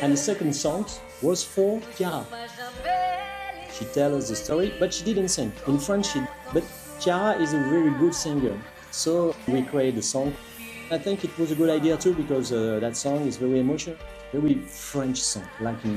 And the second song was for Chiara. She tells us the story, but she didn't sing in French. But Chiara is a very good singer, so we created the song. I think it was a good idea too because that song is very emotional, very French song, like in